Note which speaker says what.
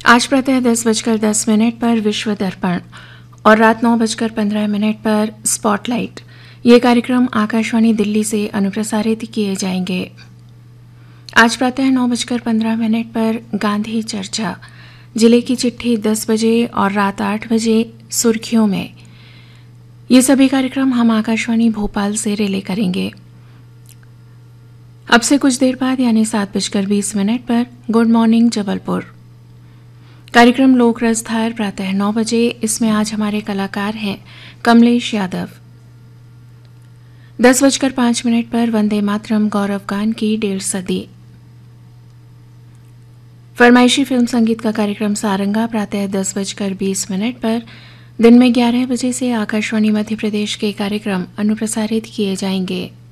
Speaker 1: आज प्रातः 10:10 पर विश्व दर्पण और रात 9:15 पर स्पॉटलाइट ये कार्यक्रम आकाशवाणी दिल्ली से अनुप्रसारित किए जाएंगे। आज प्रातः 9:15 पर गांधी चर्चा, जिले की चिट्ठी 10 बजे और रात 8 बजे सुर्खियों में। ये सभी कार्यक्रम हम आकाशवाणी भोपाल से रिले करेंगे। अब से कुछ देर बाद यानी 7:20 पर गुड मॉर्निंग जबलपुर कार्यक्रम लोक रसधार प्रातः 9 बजे। इसमें आज हमारे कलाकार हैं कमलेश यादव। 10:05 पर वंदे मातरम गौरव गान की 1.5 सदी। फरमाइशी फिल्म संगीत का कार्यक्रम सारंगा प्रातः 10:20 पर। दिन में 11 बजे से आकाशवाणी मध्य प्रदेश के कार्यक्रम अनुप्रसारित किए जाएंगे।